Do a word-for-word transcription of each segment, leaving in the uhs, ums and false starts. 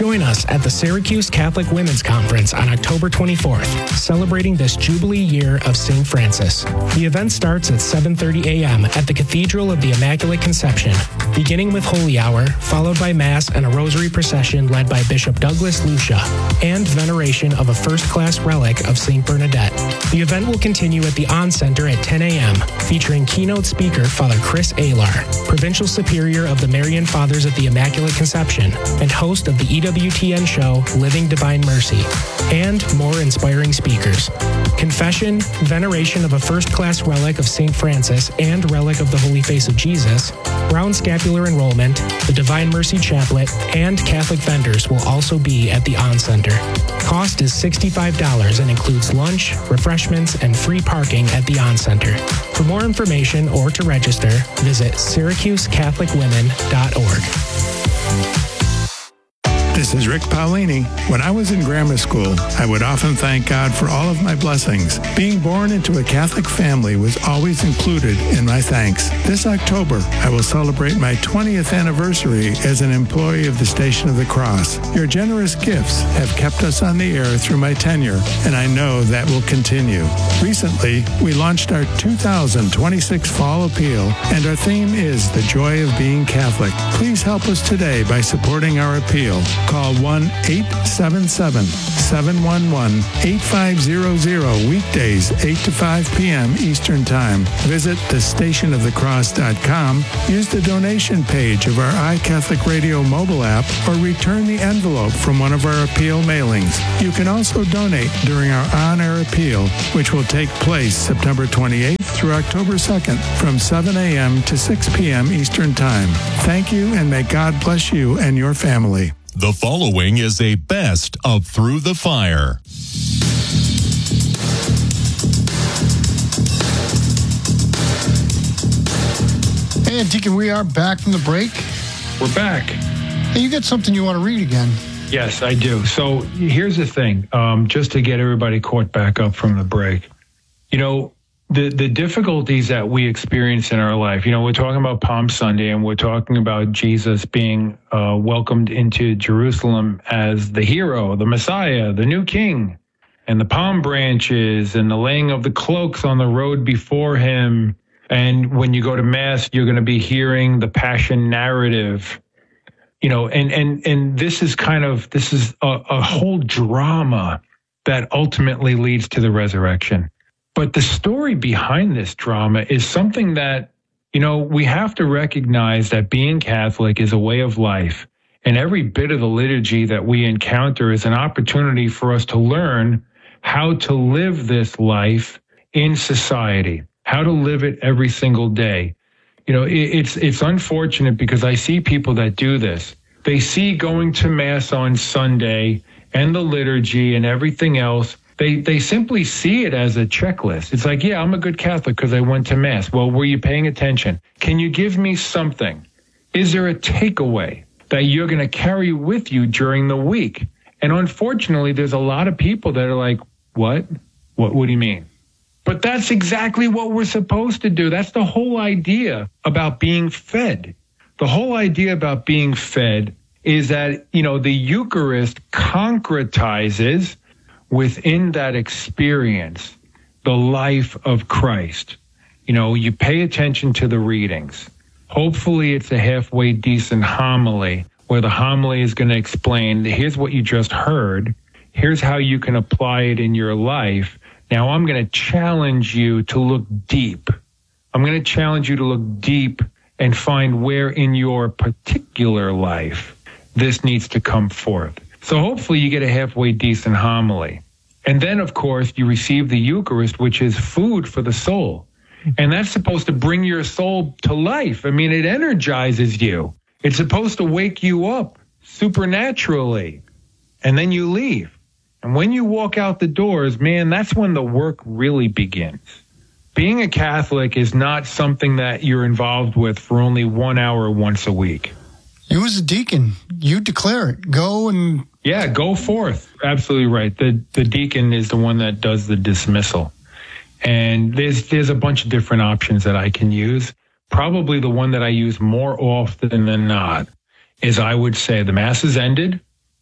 Join us at the Syracuse Catholic Women's Conference on October twenty-fourth, celebrating this Jubilee year of Saint Francis. The event starts at seven thirty a.m. at the Cathedral of the Immaculate Conception, beginning with Holy Hour, followed by Mass and a Rosary procession led by Bishop Douglas Lucia, and veneration of a first-class relic of Saint Bernadette. The event will continue at the On Center at ten a.m., featuring keynote speaker Father Chris Alar, Provincial Superior of the Marian Fathers at the Immaculate Conception, and host of the E W T N show Living Divine Mercy, and more inspiring speakers. Confession, veneration of a first-class relic of Saint Francis and relic of the Holy Face of Jesus, Brown Scapular Enrollment, the Divine Mercy Chaplet, and Catholic vendors will also be at the On Center. Cost is sixty-five dollars and includes lunch, refreshments, and free parking at the On Center. For more information or to register, visit Syracuse Catholic Women dot org. This is Rick Paolini. When I was in grammar school, I would often thank God for all of my blessings. Being born into a Catholic family was always included in my thanks. This October, I will celebrate my twentieth anniversary as an employee of the Station of the Cross. Your generous gifts have kept us on the air through my tenure, and I know that will continue. Recently, we launched our two thousand twenty-six Fall Appeal, and our theme is The Joy of Being Catholic. Please help us today by supporting our appeal. Call one eight seven seven, seven one one, eight five zero zero weekdays eight to five p.m. Eastern Time. Visit the station of the cross dot com, use the donation page of our iCatholic Radio mobile app, or return the envelope from one of our appeal mailings. You can also donate during our on-air appeal, which will take place September twenty-eighth through October second from seven a.m. to six p.m. Eastern Time. Thank you, and may God bless you and your family. The following is a best of Through the Fire. Hey, Deacon, we are back from the break. We're back. Hey, you got something you want to read again? Yes, I do. So here's the thing, um, just to get everybody caught back up from the break. You know, the, the difficulties that we experience in our life, you know, we're talking about Palm Sunday, and we're talking about Jesus being uh, welcomed into Jerusalem as the hero, the Messiah, the new king, and the palm branches and the laying of the cloaks on the road before him. And when you go to Mass, you're going to be hearing the Passion narrative, you know, and, and, and this is kind of, this is a, a whole drama that ultimately leads to the resurrection. But the story behind this drama is something that, you know, we have to recognize that being Catholic is a way of life. And every bit of the liturgy that we encounter is an opportunity for us to learn how to live this life in society, how to live it every single day. You know, it, it's it's unfortunate because I see people that do this. They see going to Mass on Sunday and the liturgy and everything else. They they simply see it as a checklist. It's like, yeah, I'm a good Catholic because I went to Mass. Well, were you paying attention? Can you give me something? Is there a takeaway that you're going to carry with you during the week? And unfortunately, there's a lot of people that are like, what? What, what do you mean? But that's exactly what we're supposed to do. That's the whole idea about being fed. The whole idea about being fed is that, you know, the Eucharist concretizes within that experience the life of Christ. You know, you pay attention to the readings. Hopefully it's a halfway decent homily where the homily is going to explain, here's what you just heard. Here's how you can apply it in your life. Now I'm going to challenge you to look deep. I'm going to challenge you to look deep and find where in your particular life this needs to come forth. So hopefully you get a halfway decent homily. And then, of course, you receive the Eucharist, which is food for the soul. And that's supposed to bring your soul to life. I mean, it energizes you. It's supposed to wake you up supernaturally. And then you leave. And when you walk out the doors, man, that's when the work really begins. Being a Catholic is not something that you're involved with for only one hour once a week. You as a deacon, you declare it. Go and... Yeah, go forth. Absolutely right. The the deacon is the one that does the dismissal. And there's there's a bunch of different options that I can use. Probably the one that I use more often than not is I would say the Mass is ended.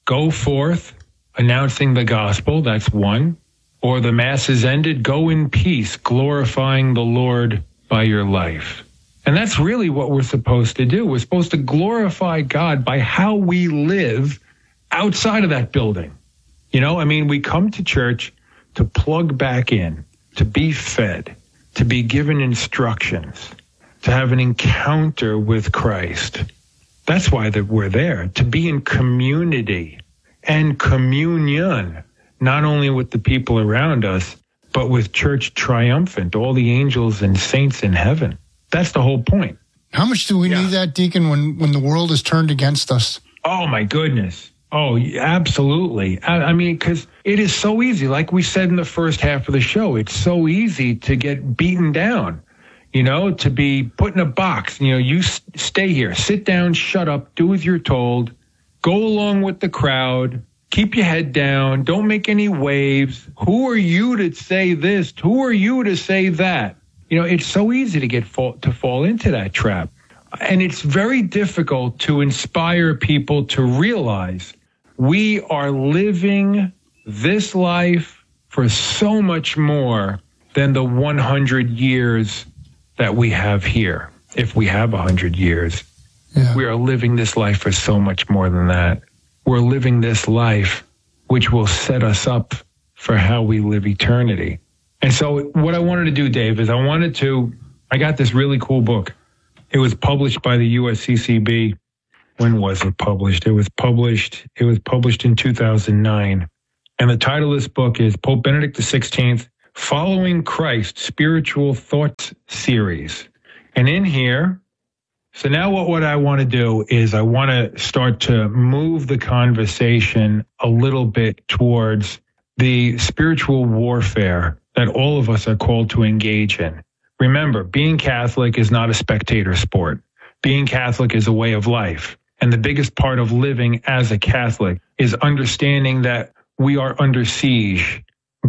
go forth, announcing the gospel. That's one. Or the mass is ended, go in peace, glorifying the Lord by your life. And that's really what we're supposed to do. We're supposed to glorify God by how we live outside of that building. You know, I mean, we come to church to plug back in, to be fed, to be given instructions, to have an encounter with Christ. That's why that we're there, to be in community and communion, not only with the people around us, but with church triumphant, all the angels and saints in heaven. That's the whole point. How much do we Yeah. need that, Deacon, when, when the world is turned against us? Oh, my goodness. Oh, absolutely. I, I mean, because it is so easy. Like we said in the first half of the show, it's so easy to get beaten down, you know, to be put in a box. You know, you s- stay here, sit down, shut up, do as you're told, go along with the crowd, keep your head down, don't make any waves. Who are you to say this? Who are you to say that? You know, it's so easy to get fall, to fall into that trap. And it's very difficult to inspire people to realize we are living this life for so much more than the one hundred years that we have here. If we have one hundred years, Yeah. we are living this life for so much more than that. We're living this life which will set us up for how we live eternity. And so what I wanted to do, Dave, is I wanted to, I got this really cool book. It was published by the U S C C B. When was it published? It was published, it was published in two thousand nine. And the title of this book is Pope Benedict the sixteenth, Following Christ, Spiritual Thoughts Series. And in here, so now what, what I want to do is I want to start to move the conversation a little bit towards the spiritual warfare that all of us are called to engage in. Remember, being Catholic is not a spectator sport. Being Catholic is a way of life. And the biggest part of living as a Catholic is understanding that we are under siege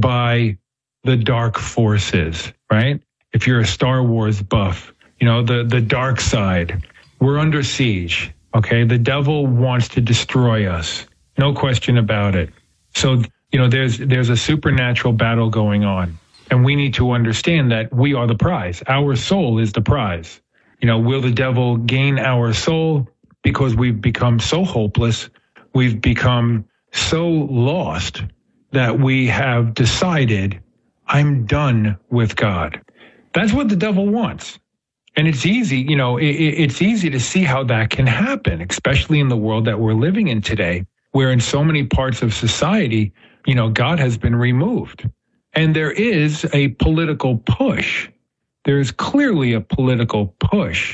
by the dark forces, right? If you're a Star Wars buff, you know, the, the dark side, we're under siege, okay? The devil wants to destroy us. No question about it. So, you know, there's there's a supernatural battle going on. And we need to understand that we are the prize. Our soul is the prize. You know, will the devil gain our soul? Because we've become so hopeless, we've become so lost that we have decided, I'm done with God. That's what the devil wants. And it's easy, you know, it, it's easy to see how that can happen, especially in the world that we're living in today, where in so many parts of society, you know, God has been removed. And there is a political push. There's clearly a political push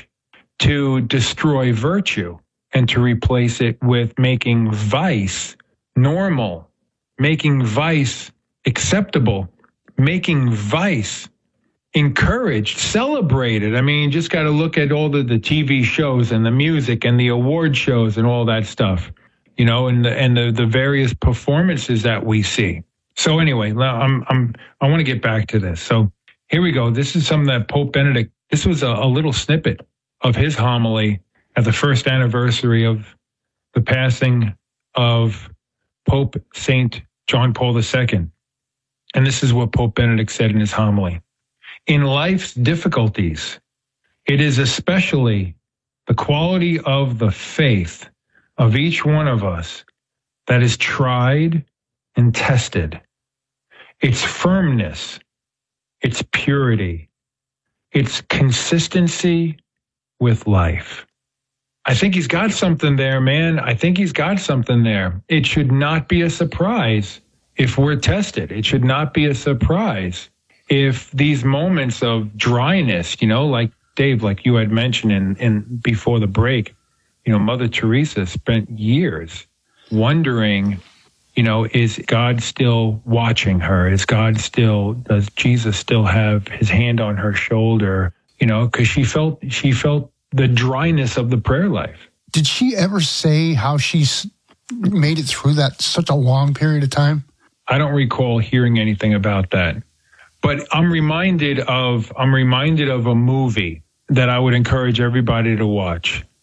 to destroy virtue and to replace it with making vice normal, making vice acceptable, making vice encouraged, celebrated. I mean, you just got to look at all the, the T V shows and the music and the award shows and all that stuff, you know, and the, and the, the various performances that we see. So anyway, I'm, I'm, I want to get back to this. So here we go. This is something that Pope Benedict, this was a, a little snippet of his homily at the first anniversary of the passing of Pope Saint John Paul the Second. And this is what Pope Benedict said in his homily. In life's difficulties, it is especially the quality of the faith of each one of us that is tried and tested. Its firmness, its purity, its consistency with life. I think he's got something there, man. I think he's got something there. It should not be a surprise if we're tested. It should not be a surprise if these moments of dryness, you know, like Dave, like you had mentioned in, in before the break, you know, Mother Teresa spent years wondering, you know, is God still watching her? Is God still, does Jesus still have his hand on her shoulder? You know, because she felt, she felt the dryness of the prayer life. Did she ever say how she's made it through that such a long period of time? I don't recall hearing anything about that. But I'm reminded of, I'm reminded of a movie that I would encourage everybody to watch.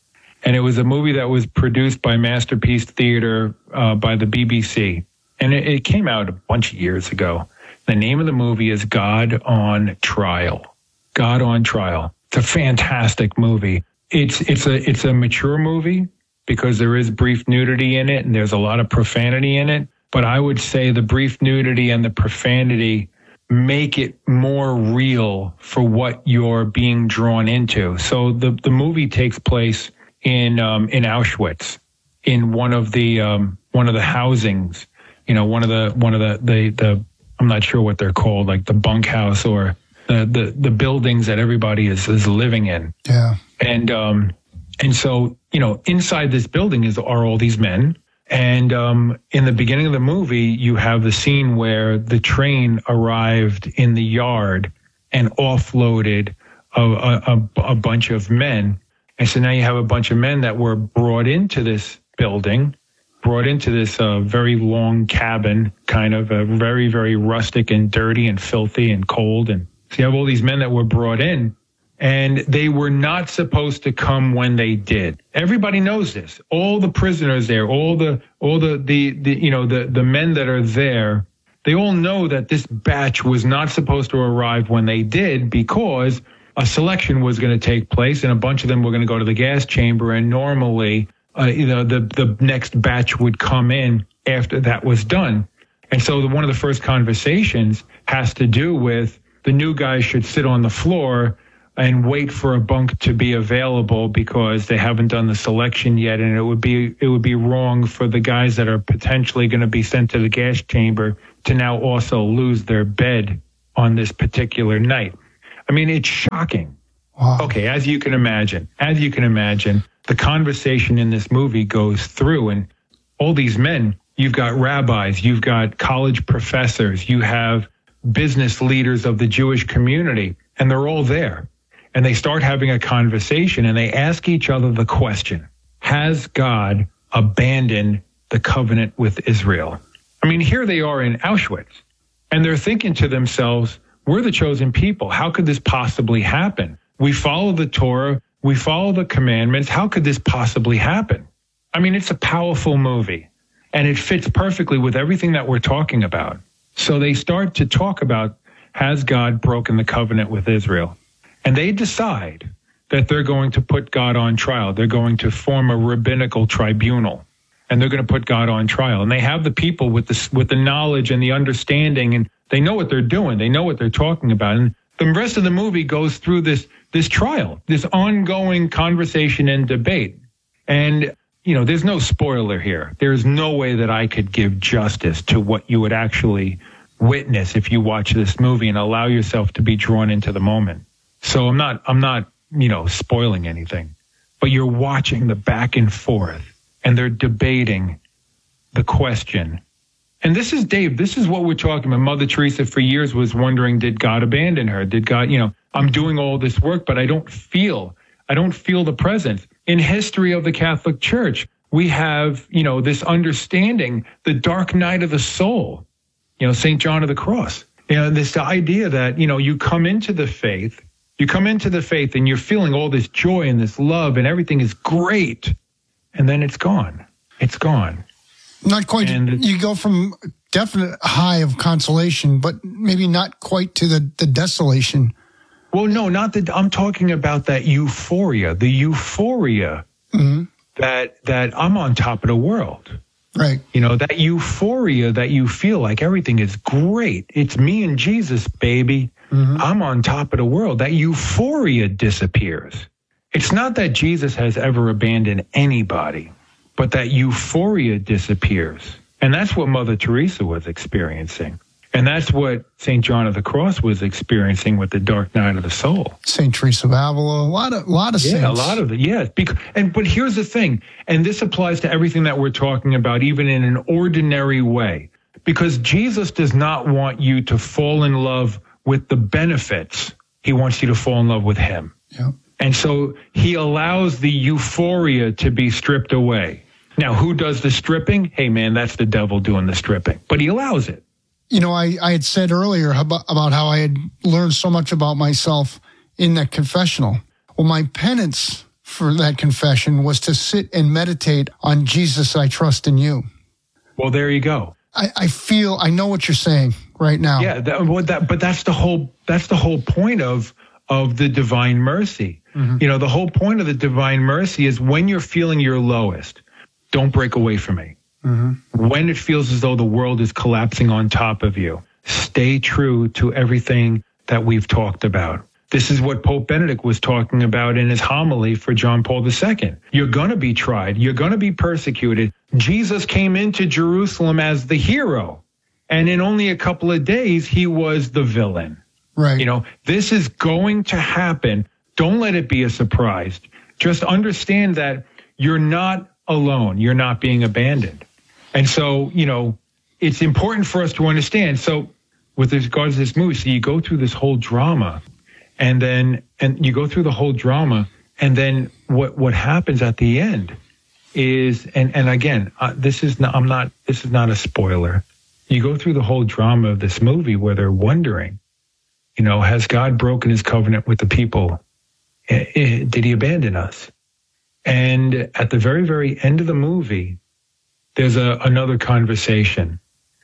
And it was a movie that was produced by Masterpiece Theater uh, by the B B C. And it, it came out a bunch of years ago. The name of the movie is God on Trial. God on Trial. It's a fantastic movie. It's it's a it's a mature movie because there is brief nudity in it and there's a lot of profanity in it. But I would say the brief nudity and the profanity make it more real for what you're being drawn into. So the, the movie takes place in um, in Auschwitz, in one of the um, one of the housings, you know, one of the one of the, the the I'm not sure what they're called, like the bunkhouse or the the, the buildings that everybody is is living in. Yeah. And um and so, you know, inside this building is are all these men. And um, in the beginning of the movie, you have the scene where the train arrived in the yard and offloaded a, a, a bunch of men. And so now you have a bunch of men that were brought into this building, brought into this uh, very long cabin, kind of uh, very, very rustic and dirty and filthy and cold. And so you have all these men that were brought in. And they were not supposed to come when they did. Everybody knows this. All the prisoners there, all the, all the, the, the, you know, the, the men that are there, they all know that this batch was not supposed to arrive when they did because a selection was going to take place and a bunch of them were going to go to the gas chamber. And normally, uh, you know, the, the next batch would come in after that was done. And so the, one of the first conversations has to do with the new guys should sit on the floor and wait for a bunk to be available because they haven't done the selection yet. And it would be it would be wrong for the guys that are potentially going to be sent to the gas chamber to now also lose their bed on this particular night. I mean, it's shocking. Wow. Okay, as you can imagine, as you can imagine, the conversation in this movie goes through, and all these men, you've got rabbis, you've got college professors, you have business leaders of the Jewish community, and they're all there. And they start having a conversation and they ask each other the question, has God abandoned the covenant with Israel? I mean, here they are in Auschwitz and they're thinking to themselves, we're the chosen people. How could this possibly happen? We follow the Torah. We follow the commandments. How could this possibly happen? I mean, it's a powerful movie and it fits perfectly with everything that we're talking about. So they start to talk about, has God broken the covenant with Israel? And they decide that they're going to put God on trial. They're going to form a rabbinical tribunal, and they're going to put God on trial. And they have the people with the with the knowledge and the understanding, and they know what they're doing. They know what they're talking about. And the rest of the movie goes through this this trial, this ongoing conversation and debate. And, you know, there's no spoiler here. There's no way that I could give justice to what you would actually witness if you watch this movie and allow yourself to be drawn into the moment. So I'm not, I'm not, you know, spoiling anything, but you're watching the back and forth and they're debating the question. And this is, Dave, this is what we're talking about. Mother Teresa for years was wondering, did God abandon her? Did God, you know, I'm doing all this work, but I don't feel, I don't feel the presence. In history of the Catholic Church, we have, you know, this understanding, the dark night of the soul, you know, Saint John of the Cross, you know, this idea that, you know, you come into the faith, You come into the faith and you're feeling all this joy and this love and everything is great. And then it's gone. It's gone. Not quite. And you go from definite high of consolation, but maybe not quite to the, the desolation. Well, no, not that. I'm talking about that euphoria, the euphoria mm-hmm. that that I'm on top of the world. Right. You know, that euphoria that you feel like everything is great. It's me and Jesus, baby. Mm-hmm. I'm on top of the world. That euphoria disappears. It's not that Jesus has ever abandoned anybody, but that euphoria disappears. And that's what Mother Teresa was experiencing. And that's what Saint John of the Cross was experiencing with the dark night of the soul. Saint Teresa of Avila, a lot of, lot of yeah, saints. Yeah, a lot of it, yeah. Because, and, but here's the thing, and this applies to everything that we're talking about, even in an ordinary way. Because Jesus does not want you to fall in love with the benefits. He wants you to fall in love with him. Yeah. And so he allows the euphoria to be stripped away. Now, who does the stripping? Hey, man, that's the devil doing the stripping. But he allows it. You know, I, I had said earlier about, about how I had learned so much about myself in that confessional. Well, my penance for that confession was to sit and meditate on Jesus, I trust in you. Well, there you go. I, I feel, I know what you're saying right now. Yeah, that, what that, but that's the whole, that's the whole point of, of the divine mercy. Mm-hmm. You know, the whole point of the divine mercy is when you're feeling your lowest, don't break away from me. Mm-hmm. When it feels as though the world is collapsing on top of you, stay true to everything that we've talked about. This is what Pope Benedict was talking about in his homily for John Paul the Second. You're going to be tried. You're going to be persecuted. Jesus came into Jerusalem as the hero, and in only a couple of days, he was the villain. Right. You know, this is going to happen. Don't let it be a surprise. Just understand that you're not alone. You're not being abandoned. And so, you know, it's important for us to understand. So with regards to this movie, so you go through this whole drama, and then and you go through the whole drama, and then what what happens at the end is, and and again, uh, this is not, I'm not this is not a spoiler. You go through the whole drama of this movie where they're wondering, you know, has God broken his covenant with the people? I, I, did he abandon us? And at the very, very end of the movie, there's a, another conversation.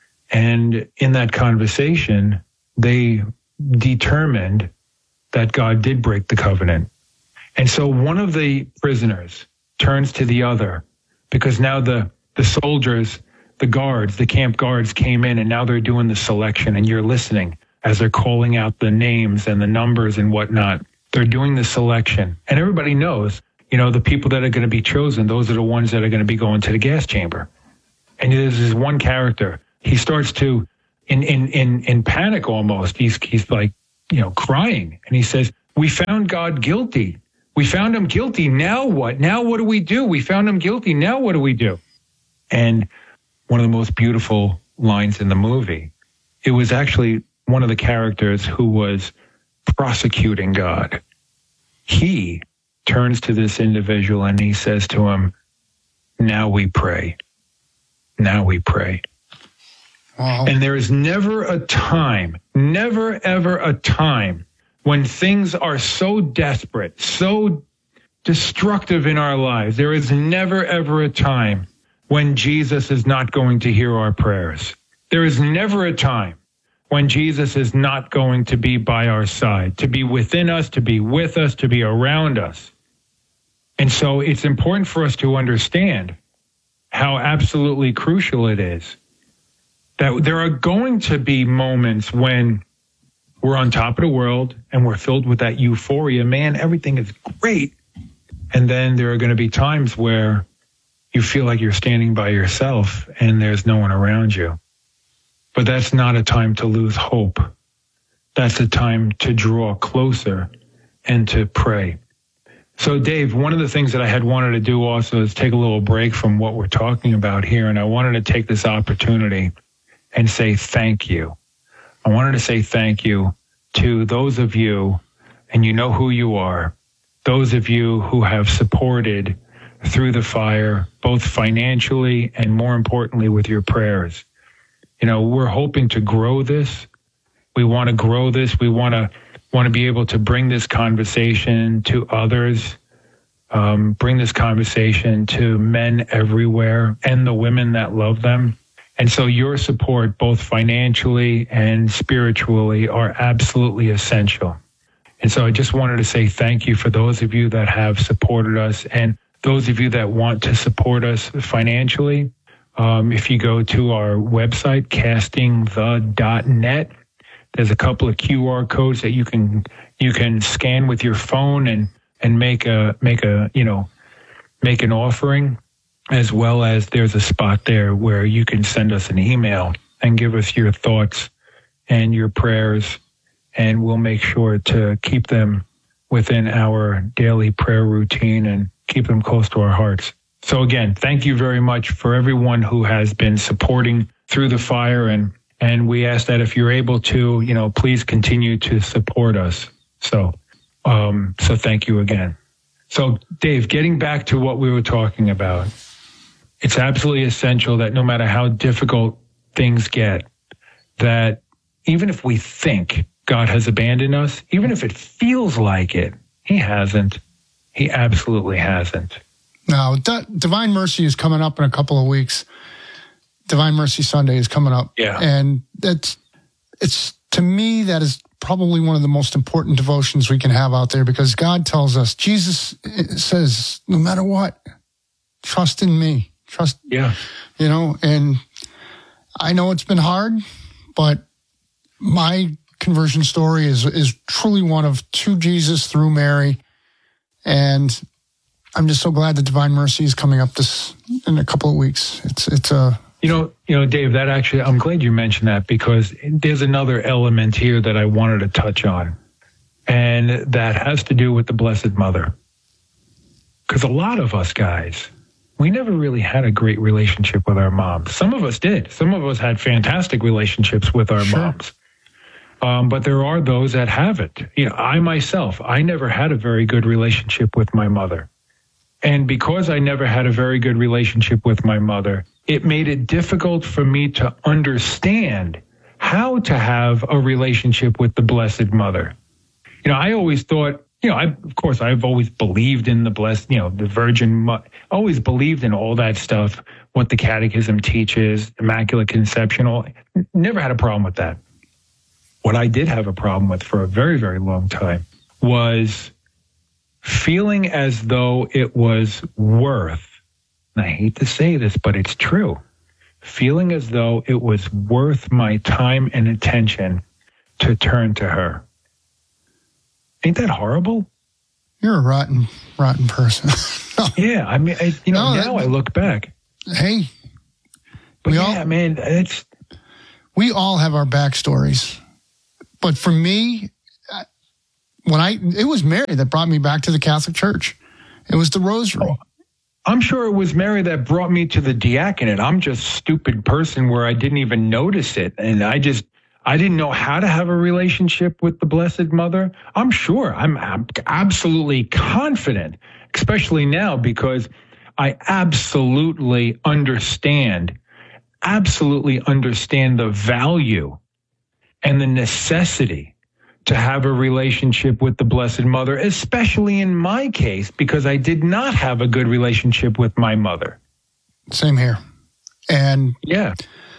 And in that conversation, they determined that God did break the covenant. And so one of the prisoners turns to the other, because now the, the soldiers, the guards, the camp guards came in, and now they're doing the selection, and you're listening as they're calling out the names and the numbers and whatnot. They're doing the selection. And everybody knows, you know, the people that are going to be chosen, those are the ones that are going to be going to the gas chamber. And there's this one character, he starts to, in, in, in, in panic almost, he's, he's like, you know, crying. And he says, we found God guilty. We found him guilty. Now what? Now what do we do? We found him guilty. Now what do we do? And one of the most beautiful lines in the movie, it was actually one of the characters who was prosecuting God. He turns to this individual and he says to him, now we pray. Now we pray. Wow. And there is never a time, never, ever a time when things are so desperate, so destructive in our lives. There is never, ever a time when Jesus is not going to hear our prayers. There is never a time when Jesus is not going to be by our side, to be within us, to be with us, to be around us. And so it's important for us to understand how absolutely crucial it is that there are going to be moments when we're on top of the world and we're filled with that euphoria. Man, everything is great. And then there are going to be times where you feel like you're standing by yourself and there's no one around you. But that's not a time to lose hope. That's a time to draw closer and to pray. So, Dave, one of the things that I had wanted to do also is take a little break from what we're talking about here. And I wanted to take this opportunity and say thank you. I wanted to say thank you to those of you, and you know who you are, those of you who have supported Through the Fire, both financially and more importantly with your prayers. You know, we're hoping to grow this. We want to grow this. We want to want to be able to bring this conversation to others, um, bring this conversation to men everywhere and the women that love them. And so your support, both financially and spiritually, are absolutely essential. And so I just wanted to say thank you for those of you that have supported us, and those of you that want to support us financially. Um, if you go to our website, casting the dot net, there's a couple of Q R codes that you can you can scan with your phone and and make a make a you know make an offering, as well as there's a spot there where you can send us an email and give us your thoughts and your prayers, and we'll make sure to keep them within our daily prayer routine and keep them close to our hearts. So again, thank you very much for everyone who has been supporting Through the Fire, and and we ask that if you're able to, you know, please continue to support us. So, um, so thank you again. So, Dave, getting back to what we were talking about, it's absolutely essential that no matter how difficult things get, that even if we think God has abandoned us, even if it feels like it, he hasn't. He absolutely hasn't. No, D- Divine Mercy is coming up in a couple of weeks. Divine Mercy Sunday is coming up. Yeah. And that's, it's, to me, that is probably one of the most important devotions we can have out there, because God tells us, Jesus says, no matter what, trust in me. Trust, Yeah. you know, and I know it's been hard, but my conversion story is, is truly one of to Jesus through Mary. And I'm just so glad that Divine Mercy is coming up this in a couple of weeks. It's, it's a, You know, you know, Dave, that actually, I'm glad you mentioned that, because there's another element here that I wanted to touch on, and that has to do with the Blessed Mother. Because a lot of us guys, we never really had a great relationship with our moms. Some of us did. Some of us had fantastic relationships with our Sure. moms. Um, but there are those that haven't. You know, I myself, I never had a very good relationship with my mother. And because I never had a very good relationship with my mother, it made it difficult for me to understand how to have a relationship with the Blessed Mother. You know, I always thought, you know, I, of course, I've always believed in the blessed, you know, the Virgin Mother, always believed in all that stuff, what the Catechism teaches, Immaculate Conception, all, never had a problem with that. What I did have a problem with for a very, very long time was feeling as though it was worth, and I hate to say this, but it's true, feeling as though it was worth my time and attention to turn to her. Ain't that horrible? you're a rotten, rotten person. Yeah, I mean, I, you know, No, now that- I look back. Hey, But we yeah, all- man, it's, we all have our backstories. But for me, I- when I, it was Mary that brought me back to the Catholic Church. It was the Rosary. I'm sure it was Mary that brought me to the diaconate. I'm just a stupid person where I didn't even notice it. And I just, I didn't know how to have a relationship with the Blessed Mother. I'm sure, I'm ab- absolutely confident, especially now, because I absolutely understand, absolutely understand the value and the necessity to have a relationship with the Blessed Mother, especially in my case, because I did not have a good relationship with my mother. Same here. And Yeah.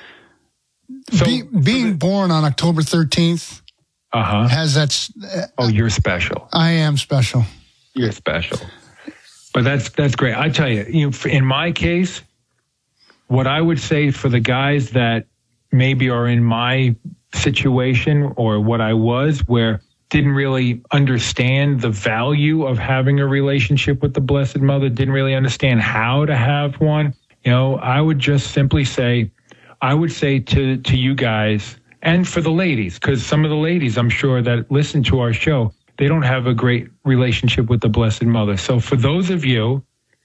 So, be, being born on October thirteenth uh-huh. has that, s- Oh, you're special. I am special. You're special. But that's that's great. I tell you, you know, in my case, what I would say for the guys that maybe are in my situation or what I was, where didn't really understand the value of having a relationship with the Blessed Mother, didn't really understand how to have one, you know, I would just simply say, I would say to, to you guys, and for the ladies, because some of the ladies, I'm sure, that listen to our show, they don't have a great relationship with the Blessed Mother. So for those of you,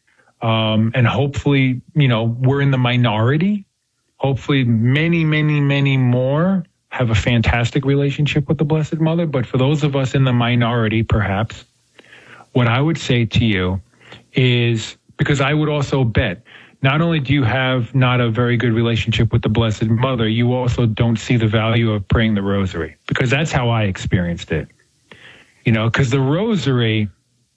um, and hopefully, you know, we're in the minority, hopefully many, many, many more have a fantastic relationship with the Blessed Mother. But for those of us in the minority, perhaps, what I would say to you is, because I would also bet, not only do you have not a very good relationship with the Blessed Mother, you also don't see the value of praying the Rosary, because that's how I experienced it. You know, because the Rosary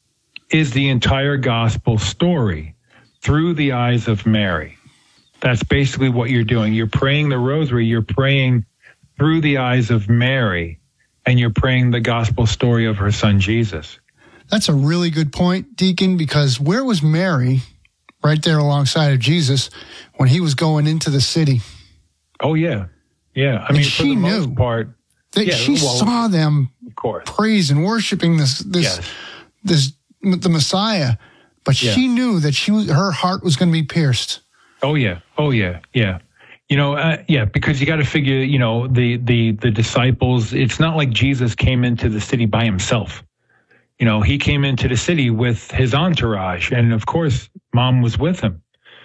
is the entire gospel story through the eyes of Mary. That's basically what you're doing. You're praying the Rosary, you're praying through the eyes of Mary, and you're praying the gospel story of her son, Jesus. That's a really good point, Deacon, because where was Mary right there alongside of Jesus when he was going into the city? Oh, yeah. Yeah. I And mean, for she the most knew. part, That Yeah, she well, saw them of course. praise and worshiping this, this, Yes. this, the Messiah, but Yeah. she knew that she was, her heart was going to be pierced. Oh, yeah. Oh, yeah. Yeah. You know, uh, yeah, because you got to figure, you know, the, the, the disciples, it's not like Jesus came into the city by himself. You know, he came into the city with his entourage, and of course, mom was with him.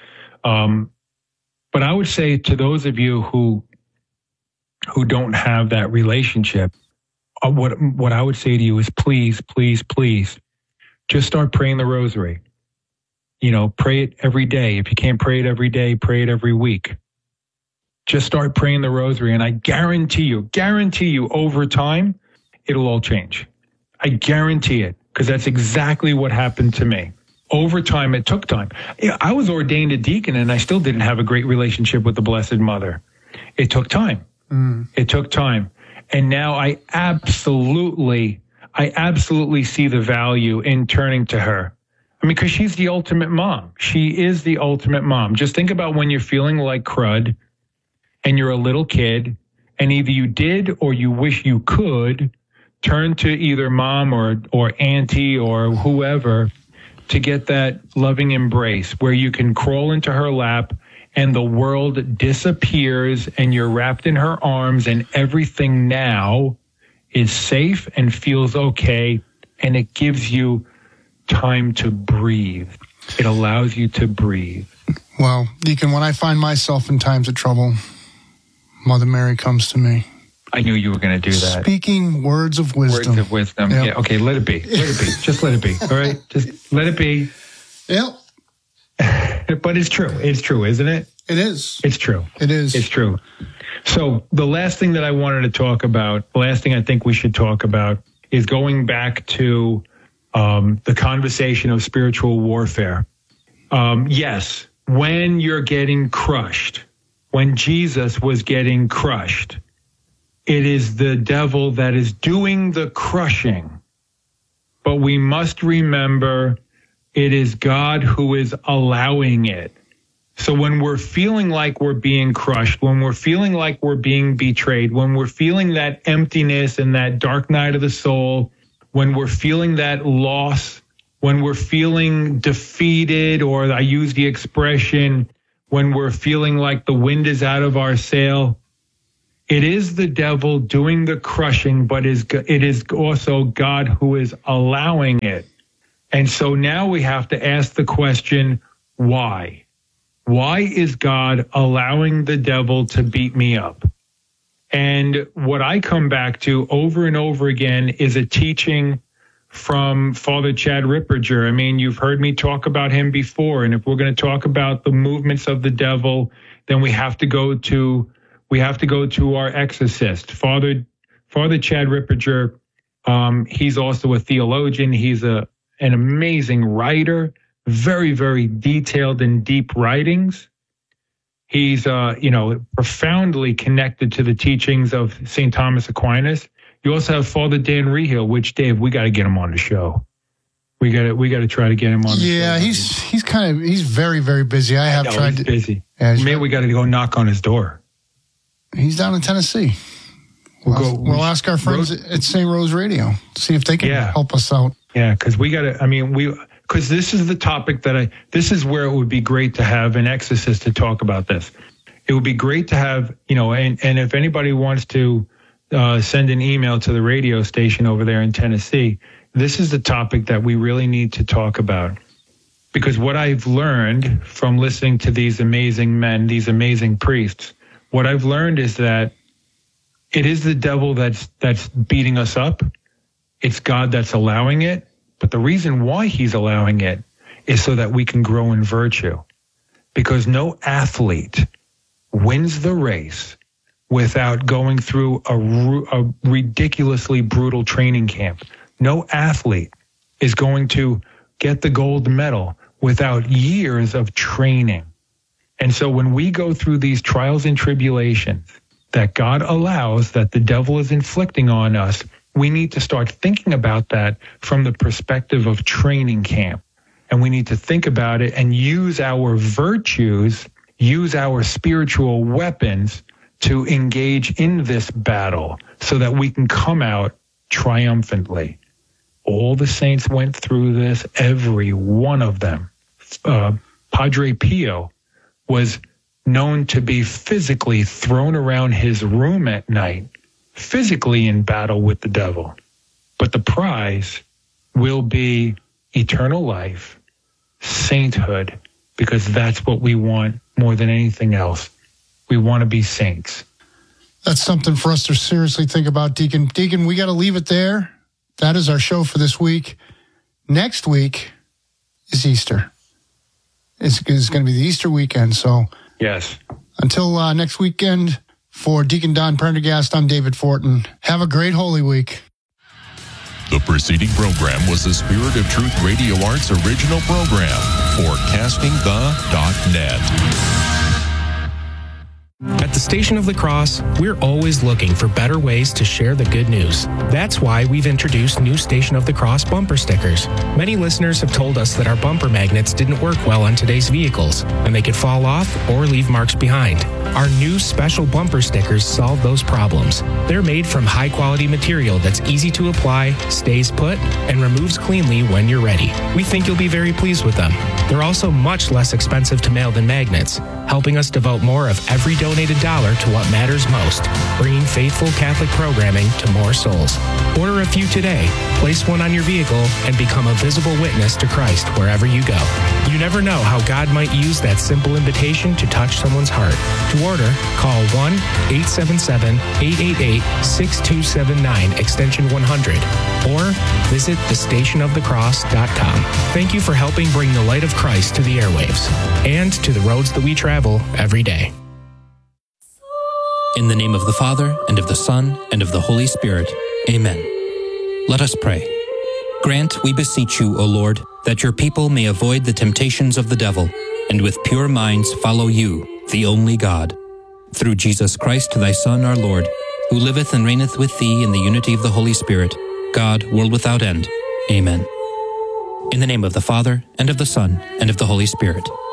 Um, but I would say to those of you who who don't have that relationship, uh, what what I would say to you is, please, please, please, just start praying the Rosary. You know, pray it every day. If you can't pray it every day, pray it every week. Just start praying the Rosary, and I guarantee you, guarantee you, over time, it'll all change. I guarantee it. because that's exactly what happened to me. Over time, it took time. I was ordained a deacon, and I still didn't have a great relationship with the Blessed Mother. It took time. Mm. It took time. And now I absolutely, I absolutely see the value in turning to her. I mean, because she's the ultimate mom. She is the ultimate mom. Just think about when you're feeling like crud and you're a little kid, and either you did or you wish you could turn to either mom or, or auntie or whoever to get that loving embrace where you can crawl into her lap and the world disappears and you're wrapped in her arms and everything now is safe and feels okay, and it gives you time to breathe. It allows you to breathe. Well, Deacon, when I find myself in times of trouble, Mother Mary comes to me. I knew you were going to do that. Speaking words of wisdom. Words of wisdom. Yep. Yeah. Okay, let it be. Let it be. Just let it be. All right? Just let it be. Yep. But it's true. It's true, isn't it? It is. It's true. It is. It's true. So the last thing that I wanted to talk about, the last thing I think we should talk about is going back to um, the conversation of spiritual warfare. Um, yes, when you're getting crushed, when Jesus was getting crushed, it is the devil that is doing the crushing. But we must remember it is God who is allowing it. So when we're feeling like we're being crushed, when we're feeling like we're being betrayed, when we're feeling that emptiness and that dark night of the soul, when we're feeling that loss, when we're feeling defeated, or I use the expression, when we're feeling like the wind is out of our sail, it is the devil doing the crushing, but it is also God who is allowing it. And so now we have to ask the question, why? Why is God allowing the devil to beat me up? And what I come back to over and over again is a teaching from Father Chad Ripperger. I mean, you've heard me talk about him before. And if we're going to talk about the movements of the devil, then we have to go to we have to go to our exorcist, Father Father Chad Ripperger. Um, he's also a theologian. He's a an amazing writer, very, very detailed and deep writings. He's, uh, you know, profoundly connected to the teachings of Saint Thomas Aquinas. You also have Father Dan Rehill, which, Dave, we got to get him on the show. We got to, we got to try to get him on the yeah, show. Yeah, he's he's kind of he's very, very busy. I have I know, tried he's to busy. Yeah, Maybe we got to go knock on his door. He's down in Tennessee. We'll, we'll, go, we'll ask our friends Rose, at Saint Rose Radio, see if they can yeah. help us out. Yeah, because we got to, I mean, we, because this is the topic that I, this is where it would be great to have an exorcist to talk about this. It would be great to have, you know, and, and if anybody wants to uh, send an email to the radio station over there in Tennessee, this is the topic that we really need to talk about. Because what I've learned from listening to these amazing men, these amazing priests, what I've learned is that it is the devil that's that's beating us up. It's God that's allowing it. But the reason why he's allowing it is so that we can grow in virtue. Because no athlete wins the race without going through a, a ridiculously brutal training camp. No athlete is going to get the gold medal without years of training. And so when we go through these trials and tribulations that God allows, that the devil is inflicting on us, we need to start thinking about that from the perspective of training camp. And we need to think about it and use our virtues, use our spiritual weapons to engage in this battle so that we can come out triumphantly. All the saints went through this, every one of them. Uh, Padre Pio was known to be physically thrown around his room at night, physically in battle with the devil. But the prize will be eternal life, sainthood, because that's what we want more than anything else. We want to be saints. That's something for us to seriously think about, Deacon. Deacon, we got to leave it there. That is our show for this week. Next week is Easter. It's, it's going to be the Easter weekend, so... Yes. Until uh, next weekend, for Deacon Don Prendergast, I'm David Fortin. Have a great Holy Week. The preceding program was a Spirit of Truth Radio Arts original program for casting the dot net. At the Station of the Cross, we're always looking for better ways to share the good news. That's why we've introduced new Station of the Cross bumper stickers. Many listeners have told us that our bumper magnets didn't work well on today's vehicles, and they could fall off or leave marks behind. Our new special bumper stickers solve those problems. They're made from high-quality material that's easy to apply, stays put, and removes cleanly when you're ready. We think you'll be very pleased with them. They're also much less expensive to mail than magnets, helping us devote more of every donated dollar to what matters most, bringing faithful Catholic programming to more souls. Order a few today, place one on your vehicle, and become a visible witness to Christ wherever you go. You never know how God might use that simple invitation to touch someone's heart. To order, call one eight seven seven, eight eight eight, six two seven nine, extension one hundred, or visit the station of the cross dot com. Thank you for helping bring the light of Christ to the airwaves and to the roads that we travel every day. In the name of the Father, and of the Son, and of the Holy Spirit. Amen. Let us pray. Grant, we beseech you, O Lord, that your people may avoid the temptations of the devil, and with pure minds follow you, the only God. Through Jesus Christ, thy Son, our Lord, who liveth and reigneth with thee in the unity of the Holy Spirit, God, world without end. Amen. In the name of the Father, and of the Son, and of the Holy Spirit.